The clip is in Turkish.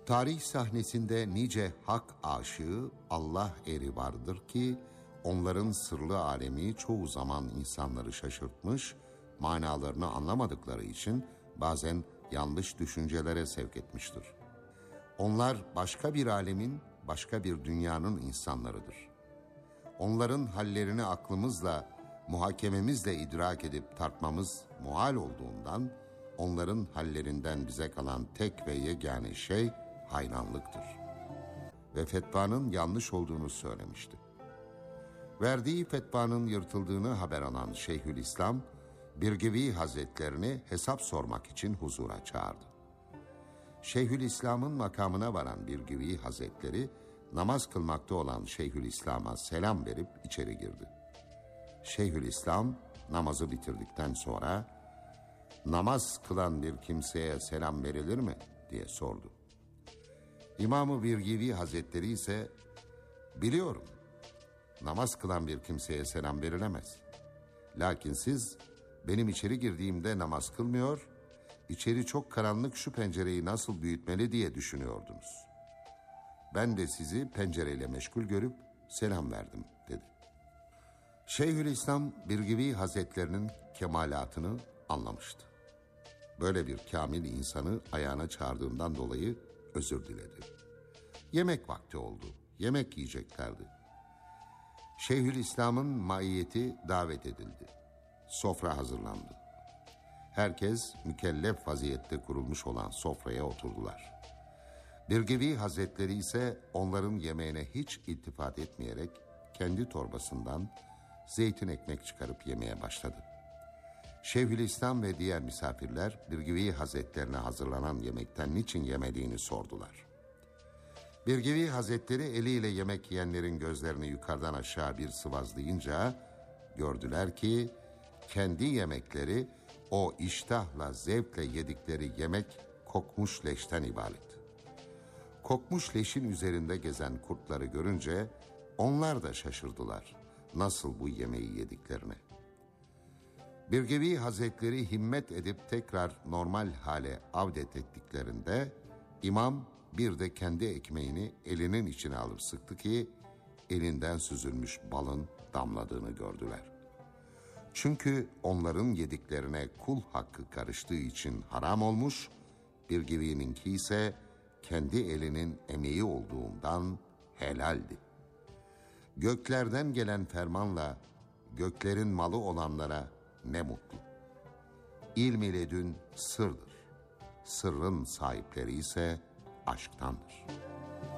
Tarih sahnesinde nice hak aşığı Allah eri vardır ki onların sırlı alemi çoğu zaman insanları şaşırtmış, manalarını anlamadıkları için bazen yanlış düşüncelere sevk etmiştir. Onlar başka bir alemin, başka bir dünyanın insanlarıdır. Onların hallerini aklımızla, muhakememizle idrak edip tartmamız muhal olduğundan, onların hallerinden bize kalan tek ve yegane şey hayranlıktır. Ve fetvanın yanlış olduğunu söylemişti. Verdiği fetvanın yırtıldığını haber alan Şeyhülislam, Birgivi Hazretlerini hesap sormak için huzura çağırdı. Şeyhülislam'ın makamına varan Birgivi Hazretleri, namaz kılmakta olan Şeyhülislam'a selam verip içeri girdi. Şeyhülislam namazı bitirdikten sonra, "Namaz kılan bir kimseye selam verilir mi?" diye sordu. İmam-ı Birgivi Hazretleri ise, "Biliyorum, namaz kılan bir kimseye selam verilemez. Lakin siz benim içeri girdiğimde namaz kılmıyor, içeri çok karanlık, şu pencereyi nasıl büyütmeli diye düşünüyordunuz. Ben de sizi pencereyle meşgul görüp selam verdim," dedi. Şeyhülislam Birgivi Hazretlerinin kemalatını anlamıştı. Böyle bir kamil insanı ayağına çağırdığından dolayı özür diledi. Yemek vakti oldu, yemek yiyeceklerdi. Şeyhülislam'ın maiyeti davet edildi. Sofra hazırlandı. Herkes mükellef vaziyette kurulmuş olan sofraya oturdular. Birgivi Hazretleri ise onların yemeğine hiç iltifat etmeyerek kendi torbasından zeytin ekmek çıkarıp yemeye başladı. Şeyhülislam ve diğer misafirler Birgivi Hazretlerine hazırlanan yemekten niçin yemediğini sordular. Birgivi Hazretleri eliyle yemek yiyenlerin gözlerini yukarıdan aşağı bir sıvazlayınca gördüler ki kendi yemekleri o iştahla, zevkle yedikleri yemek kokmuş leşten ibaret. Kokmuş leşin üzerinde gezen kurtları görünce onlar da şaşırdılar nasıl bu yemeği yediklerine. Birgivi Hazretleri himmet edip tekrar normal hale avdet ettiklerinde imam bir de kendi ekmeğini elinin içine alıp sıktı ki elinden süzülmüş balın damladığını gördüler. Çünkü onların yediklerine kul hakkı karıştığı için haram olmuş, Birgivi'ninki ise kendi elinin emeği olduğundan helaldi. Göklerden gelen fermanla göklerin malı olanlara ne mutlu. İlm-i ledün sırdır. Sırrın sahipleri ise aşktandır.